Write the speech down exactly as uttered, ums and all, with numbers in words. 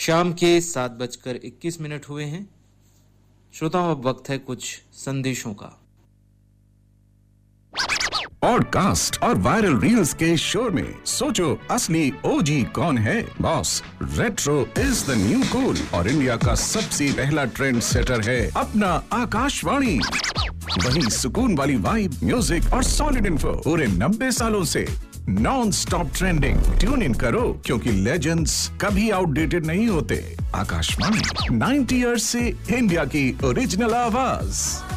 शाम के सात बजकर इक्कीस मिनट हुए हैं। श्रोताओं, अब वक्त है कुछ संदेशों का। पॉडकास्ट और वायरल रील्स के शोर में सोचो असली ओजी कौन है? Boss, retro is the new cool और इंडिया का सबसे पहला ट्रेंड सेटर है अपना आकाशवाणी। वही सुकून वाली वाइब, म्यूजिक और सॉलिड इन्फो पूरे नब्बे सालों से non stop trending. Tune in करो क्योंकि लेजेंड्स कभी आउटडेटेड नहीं होते। आकाशवाणी, नाइंटी इयर्स से इंडिया की ओरिजिनल आवाज।